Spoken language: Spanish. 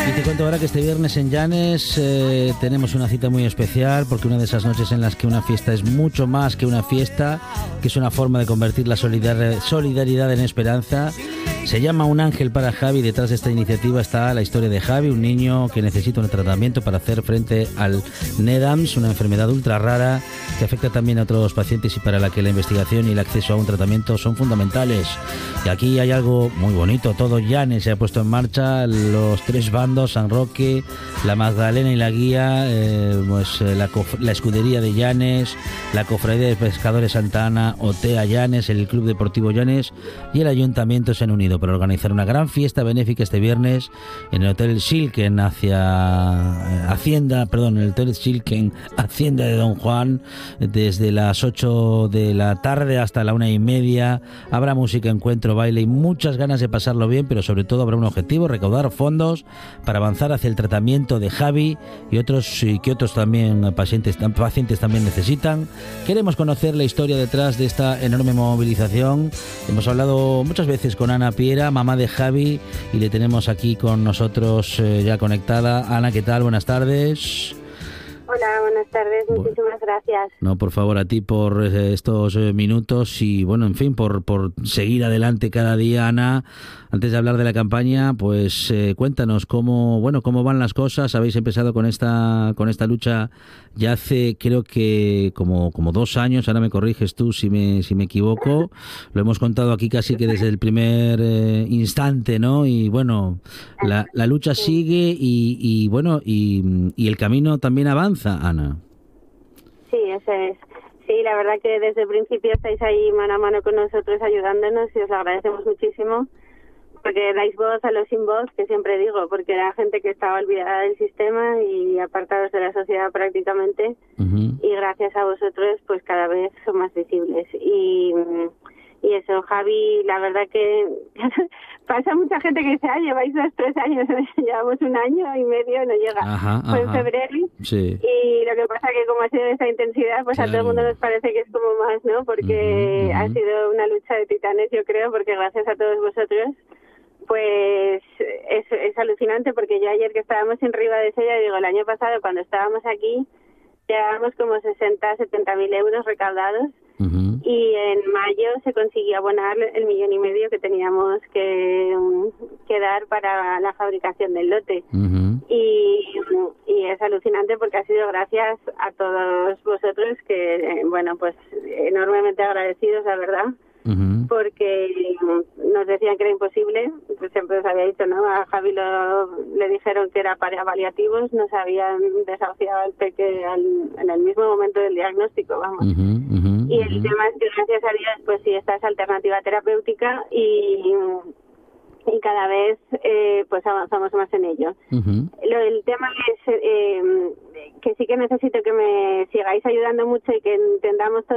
Y te cuento ahora que este viernes en Llanes tenemos una cita muy especial, porque una de esas noches en las que una fiesta es mucho más que una fiesta, que es una forma de convertir la solidaridad en esperanza. Se llama Un Ángel para Javi. Detrás de esta iniciativa está la historia de Javi, un niño que necesita un tratamiento para hacer frente al NEDAMS, una enfermedad ultra rara que afecta también a otros pacientes y para la que la investigación y el acceso a un tratamiento son fundamentales. Y aquí hay algo muy bonito. Todo Llanes se ha puesto en marcha, los tres bandos, San Roque, la Magdalena y la Guía, la escudería de Llanes, la Cofradía de Pescadores Santa Ana, Otea Llanes, el Club Deportivo Llanes y el Ayuntamiento se han unido para organizar una gran fiesta benéfica este viernes en el Hotel Silken Hacienda de Don Juan, desde las 8 de la tarde hasta la 1:30. Habrá música, encuentro, baile y muchas ganas de pasarlo bien, pero sobre todo habrá un objetivo: recaudar fondos para avanzar hacia el tratamiento de Javi y que otros también pacientes también necesitan. Queremos conocer la historia detrás de esta enorme movilización. Hemos hablado muchas veces con Ana Piera, mamá de Javi, y le tenemos aquí con nosotros ya conectada. Ana, ¿qué tal? Buenas tardes. Hola, buenas tardes, muchísimas gracias. No, por favor, a ti por estos minutos y, bueno, en fin, por seguir adelante cada día, Ana. Antes de hablar de la campaña, pues cuéntanos cómo van las cosas. Habéis empezado con esta lucha ya hace, creo que como 2 años. Ahora me corriges tú si me equivoco. Lo hemos contado aquí casi que desde el primer instante, ¿no? Y bueno, la lucha sigue y el camino también avanza, Ana. Sí, eso es. Sí, la verdad que desde el principio estáis ahí mano a mano con nosotros ayudándonos y os lo agradecemos muchísimo, porque dais voz a los sin voz, que siempre digo, porque era gente que estaba olvidada del sistema y apartados de la sociedad prácticamente. Uh-huh. Y gracias a vosotros pues cada vez son más visibles y eso, Javi, la verdad que pasa mucha gente que dice, lleváis 2-3 años, llevamos 1 año y medio, no llega. Fue en febrero, sí. Y lo que pasa que como ha sido esa intensidad, pues claro, a todo el mundo nos parece que es como más, ¿no? Porque ha sido una lucha de titanes, yo creo, porque gracias a todos vosotros, pues es alucinante, porque yo ayer que estábamos en Riva de Sella, digo, el año pasado cuando estábamos aquí, llevábamos como 60-70 mil euros recaudados. Uh-huh. Y en mayo se consiguió abonar el 1,5 millones que teníamos que dar para la fabricación del lote. Uh-huh. Y es alucinante porque ha sido gracias a todos vosotros que, pues enormemente agradecidos, la verdad. Uh-huh. Porque nos decían que era imposible, pues siempre os había dicho, ¿no? A Javi le dijeron que era para paliativos, nos habían desahuciado al peque en el mismo momento del diagnóstico, vamos. Uh-huh, uh-huh, y el tema es que gracias a Dios, pues sí, esta es alternativa terapéutica y cada vez pues avanzamos más en ello. Uh-huh. El tema es que sí que necesito que me sigáis ayudando mucho y que entendamos todo